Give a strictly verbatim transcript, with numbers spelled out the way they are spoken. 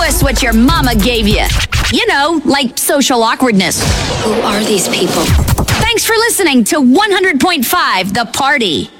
embarrass what your mama gave you. You know, like social awkwardness. Who are these people? Thanks for listening to one hundred point five The Party.